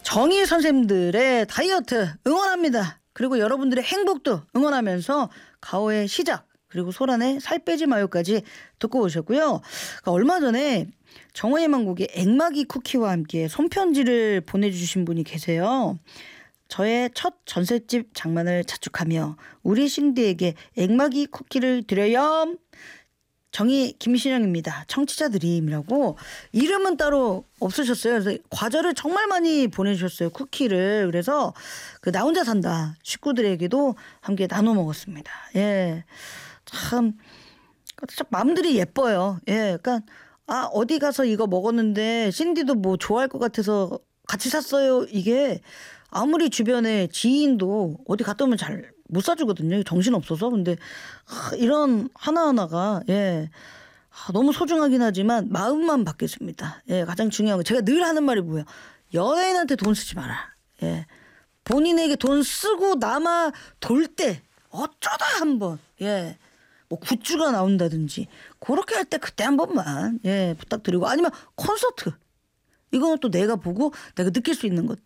정희 선생님들의 다이어트 응원합니다. 그리고 여러분들의 행복도 응원하면서 가오의 시작 그리고 소란의 살 빼지 마요까지 듣고 오셨고요. 그러니까 얼마 전에 정호의 만국의 액마기 쿠키와 함께 손편지를 보내주신 분이 계세요. 저의 첫 전셋집 장만을 자축하며 우리 신디에게 액마기 쿠키를 드려요. 정희 김신영입니다. 청취자 드림이라고 이름은 따로 없으셨어요. 그래서 과자를 정말 많이 보내주셨어요. 쿠키를. 그래서 그 나 혼자 산다 식구들에게도 함께 나눠 먹었습니다. 예, 참 마음들이 예뻐요. 예, 그러니까 어디 가서 이거 먹었는데 신디도 뭐 좋아할 것 같아서 같이 샀어요. 이게 아무리 주변에 지인도 어디 갔다 오면 잘 못 사주거든요. 정신 없어서. 근데 이런 하나하나가 너무 소중하긴 하지만 마음만 받겠습니다. 예, 가장 중요한 거 제가 늘 하는 말이 뭐예요? 연예인한테 돈 쓰지 마라. 예, 본인에게 돈 쓰고 남아 돌 때 어쩌다 한번 뭐 굿즈가 나온다든지 그렇게 할 때 그때 한 번만 부탁드리고 아니면 콘서트 이거는 또 내가 보고 내가 느낄 수 있는 것들